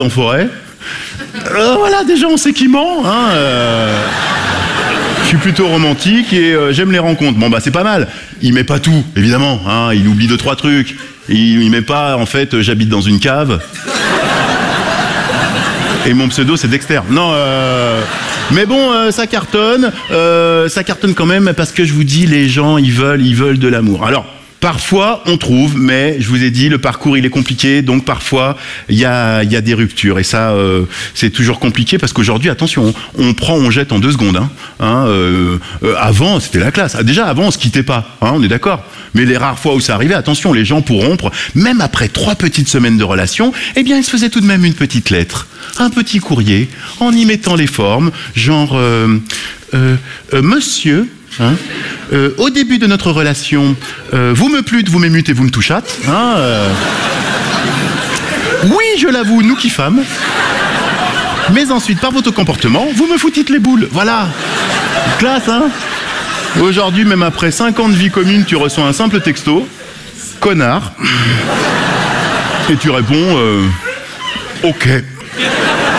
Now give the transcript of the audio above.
en forêt. Voilà, déjà on sait qui ment. Je suis plutôt romantique et j'aime les rencontres. Bon bah c'est pas mal. Il met pas tout, évidemment. Il oublie 2-3 trucs. Il met pas, en fait, j'habite dans une cave. Et mon pseudo c'est Dexter. Non, mais bon, ça cartonne quand même parce que je vous dis, les gens ils veulent de l'amour. Alors. Parfois, on trouve, mais je vous ai dit, le parcours, il est compliqué, donc parfois, il y a des ruptures. Et ça, c'est toujours compliqué parce qu'aujourd'hui, attention, on prend, on jette en 2 secondes. Avant, c'était la classe. Déjà, avant, on se quittait pas, on est d'accord. Mais les rares fois où ça arrivait, attention, les gens, pour rompre, même après 3 petites semaines de relation, eh bien, ils se faisaient tout de même une petite lettre, un petit courrier, en y mettant les formes, genre, monsieur... au début de notre relation, vous me plûtes, vous m'émûtes et vous me touchâtes. Oui, je l'avoue, nous kiffâmes. Mais ensuite, par votre comportement, vous me foutîtes les boules. Voilà. Classe, hein. Aujourd'hui, même après 5 ans de vie commune, tu reçois un simple texto. Connard. Et tu réponds, ok.